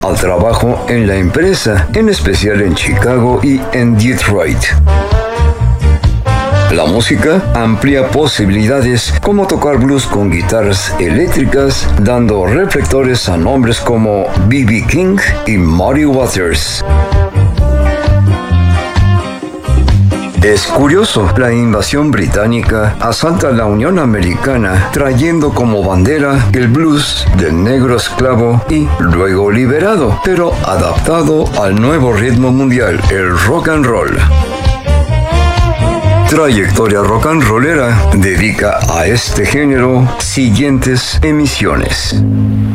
al trabajo en la empresa, en especial en Chicago y en Detroit. La música amplía posibilidades como tocar blues con guitarras eléctricas, dando reflectores a nombres como B.B. King y Muddy Waters. Es curioso, la invasión británica asalta la Unión Americana trayendo como bandera el blues del negro esclavo y luego liberado, pero adaptado al nuevo ritmo mundial, el rock and roll. Trayectoria rock and rollera dedica a este género siguientes emisiones.